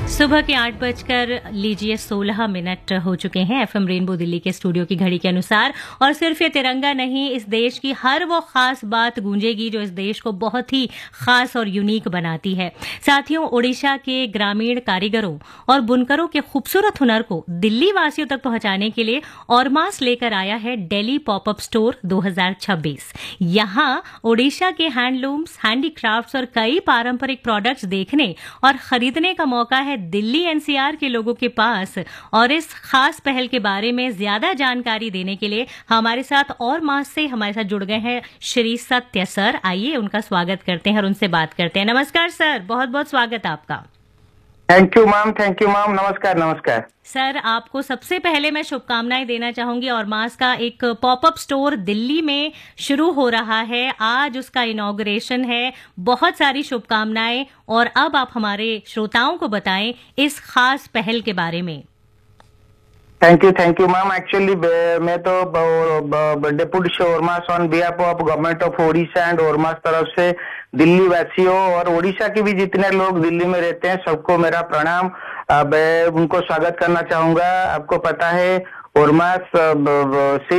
सुबह के 8:16 हो चुके हैं एफएम रेनबो दिल्ली के स्टूडियो की घड़ी के अनुसार। और सिर्फ ये तिरंगा नहीं, इस देश की हर वो खास बात गूंजेगी जो इस देश को बहुत ही खास और यूनिक बनाती है। साथियों, ओडिशा के ग्रामीण कारीगरों और बुनकरों के खूबसूरत हुनर को दिल्ली वासियों तक पहुंचाने के लिए ऑरमास लेकर आया है दिल्ली पॉपअप स्टोर 2026। यहाँ ओडिशा के हैंडलूम्स, हैंडीक्राफ्ट्स और कई पारंपरिक प्रोडक्ट्स देखने और खरीदने का मौका है दिल्ली एनसीआर के लोगों के पास। और इस खास पहल के बारे में ज्यादा जानकारी देने के लिए हमारे साथ और मास से हमारे साथ जुड़ गए हैं श्री सत्य सर। आइए उनका स्वागत करते हैं और उनसे बात करते हैं। नमस्कार सर, बहुत बहुत स्वागत आपका। थैंक यू मैम, नमस्कार नमस्कार सर, आपको सबसे पहले मैं शुभकामनाएं देना चाहूंगी। और मास का एक पॉपअप स्टोर दिल्ली में शुरू हो रहा है, आज उसका इनॉग्रेशन है। बहुत सारी शुभकामनाएं। और अब आप हमारे श्रोताओं को बताएं इस खास पहल के बारे में। Thank you ma'am. एक्चुअली मैं तो deputy ओरमास on behalf of government of Odisha and ओरमास तरफ से दिल्ली वासियों और ओडिशा के भी जितने लोग दिल्ली में रहते हैं सबको मेरा प्रणाम। मैं उनको स्वागत करना चाहूंगा। आपको पता है ओरमास